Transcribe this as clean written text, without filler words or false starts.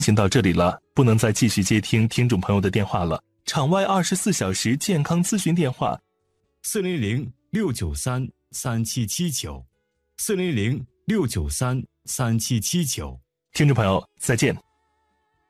先到这里了，不能再继续接听听众朋友的电话了。场外24小时健康咨询电话 400-693-3779，400-693-3779。 听众朋友，再见。